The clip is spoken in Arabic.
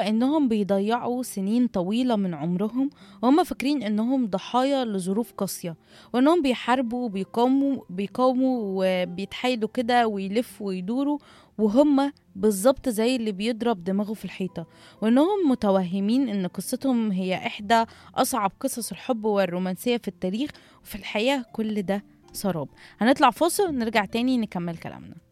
إنهم بيضيعوا سنين طويلة من عمرهم وهم فاكرين إنهم ضحايا لظروف قاسية، وإنهم بيحاربوا وبيقاوموا وبيتحايلوا كده ويلفوا ويدوروا، وهم بالظبط زي اللي بيضرب دماغه في الحيطة، وإنهم متوهمين إن قصتهم هي إحدى أصعب قصص الحب والرومانسية في التاريخ. وفي الحقيقة كل ده سراب. هنطلع فاصل ونرجع تاني نكمل كلامنا.